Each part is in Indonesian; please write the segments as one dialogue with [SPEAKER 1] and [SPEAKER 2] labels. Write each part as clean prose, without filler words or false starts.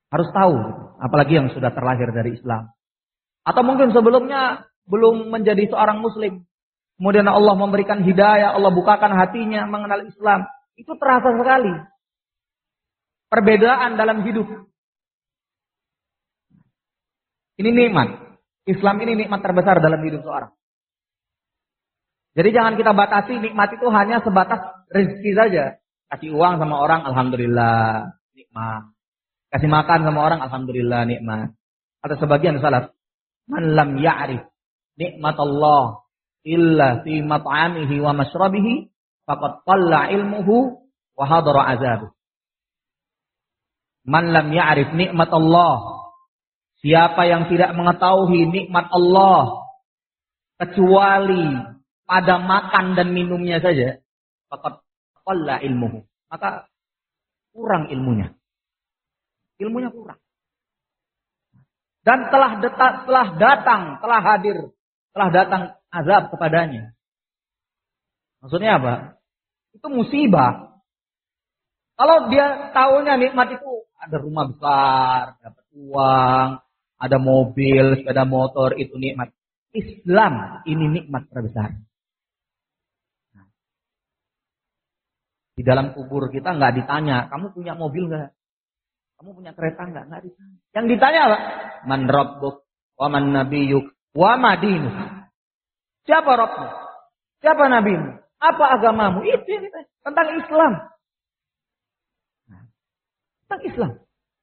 [SPEAKER 1] Harus tahu, apalagi yang sudah terlahir dari Islam. Atau mungkin sebelumnya belum menjadi seorang muslim. Kemudian Allah memberikan hidayah, Allah bukakan hatinya mengenal Islam. Itu terasa sekali. Perbedaan dalam hidup. Ini nikmat. Islam ini nikmat terbesar dalam hidup seorang. Jadi jangan kita batasi nikmat itu hanya sebatas rezeki saja. Kasih uang sama orang, alhamdulillah, nikmat. Kasih makan sama orang, alhamdulillah, nikmat. Atau sebagian salaf, man lam ya'rif nikmat Allah illa fi mat'amihi wa mashrabihi faqad qalla ilmuhu wa hadara azabuh. Man lam ya'rif nikmat Allah, siapa yang tidak mengetahui nikmat Allah kecuali pada makan dan minumnya saja, faqad qalla ilmuhu, maka kurang ilmunya. Ilmunya kurang. Dan telah datang azab kepadanya. Maksudnya apa? Itu musibah. Kalau dia tahunya nikmat itu ada rumah besar, dapat uang, ada mobil, sepeda motor, itu nikmat. Islam ini nikmat terbesar. Di dalam kubur kita nggak ditanya, kamu punya mobil nggak? Kamu punya kereta nggak? Nggak ditanya. Yang ditanya apa? Man rabbuk, wa man nabiyyuk, wa ma dinuk. Siapa Rabbmu? Siapa nabimu? Apa agamamu? Itu yang ditanya. Tentang Islam. Tentang Islam.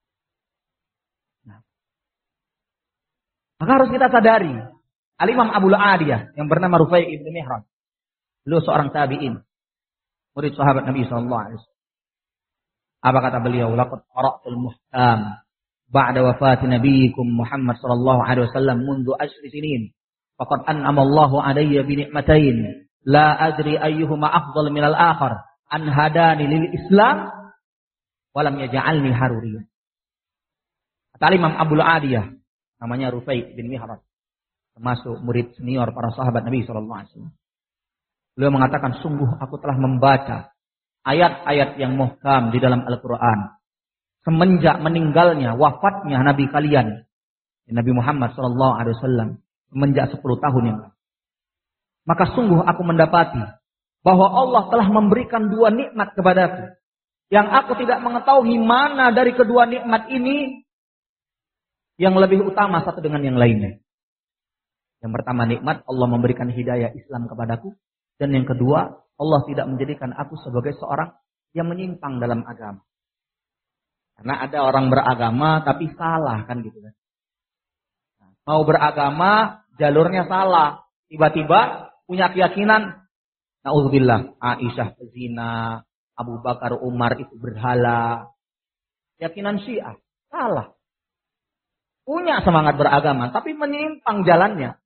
[SPEAKER 1] Maka harus kita sadari. Al-Imam Abu Aliyah yang bernama Rufai ibn Mihran. Beliau seorang tabi'in. Murid sahabat Nabi SAW. Apa kata beliau? Laqad qara'tul muhtam ba'da wafati nabiyikum Muhammad sallallahu alaihi wasallam mundu 10 sinin. Faqad an'ama Allahu 'alayya bi ni'matain la adri ayyuhuma afdal min al-akhar. An hadani lil Islam wa lam yaj'alni haruriyyan. Kata Imam Abu Aliyah, namanya Rufai bin Mihran, termasuk murid senior para sahabat Nabi sallallahu alaihi wasallam. Beliau mengatakan, sungguh aku telah membaca ayat-ayat yang muhkam di dalam Al-Quran semenjak meninggalnya, wafatnya Nabi kalian, Nabi Muhammad SAW, semenjak 10 tahun yang lalu. Maka sungguh aku mendapati bahwa Allah telah memberikan 2 nikmat kepadaku, yang aku tidak mengetahui mana dari kedua nikmat ini yang lebih utama satu dengan yang lainnya. Yang pertama nikmat Allah memberikan hidayah Islam kepadaku, dan yang kedua Allah tidak menjadikan aku sebagai seorang yang menyimpang dalam agama. Karena ada orang beragama tapi salah kan gitu kan. Mau beragama jalurnya salah. Tiba-tiba punya keyakinan, na'udzubillah, Aisyah zina, Abu Bakar Umar itu berhala. Keyakinan Syiah, salah. Punya semangat beragama tapi menyimpang jalannya.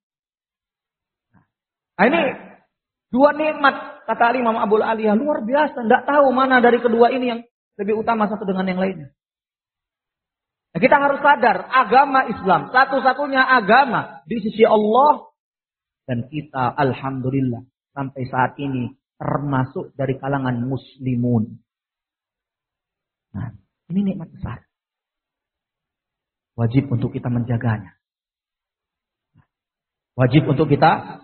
[SPEAKER 1] Nah ini 2 nikmat. Kata Imam Abu Aliyah, luar biasa. Tidak tahu mana dari kedua ini yang lebih utama satu dengan yang lainnya. Nah, kita harus sadar, agama Islam satu-satunya agama di sisi Allah. Dan kita alhamdulillah sampai saat ini termasuk dari kalangan muslimun. Nah, ini nikmat besar. Wajib untuk kita menjaganya. Wajib untuk kita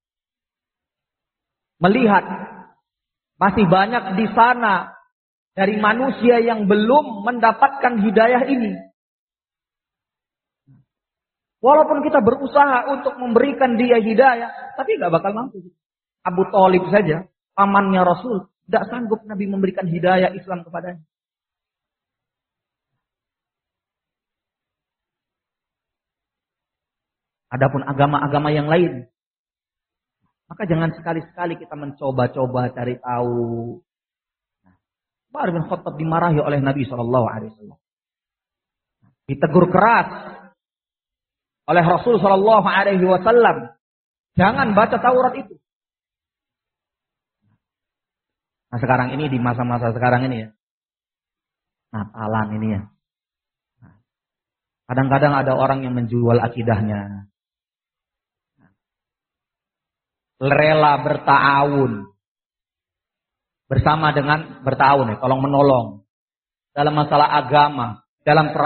[SPEAKER 1] melihat masih banyak di sana dari manusia yang belum mendapatkan hidayah ini. Walaupun kita berusaha untuk memberikan dia hidayah, tapi gak bakal mampu. Abu Thalib saja, pamannya Rasul, tidak sanggup Nabi memberikan hidayah Islam kepadanya. Adapun agama-agama yang lain, maka jangan sekali-sekali kita mencoba-coba cari tahu. Umar bin Khattab dimarahi oleh Nabi SAW. Ditegur keras oleh Rasul SAW. Jangan baca Taurat itu. Nah sekarang ini, di masa-masa sekarang ini ya, Natalan ini ya. Kadang-kadang ada orang yang menjual akidahnya. Rela berta'awun bersama dengan berta'awun ya, tolong menolong dalam masalah agama, dalam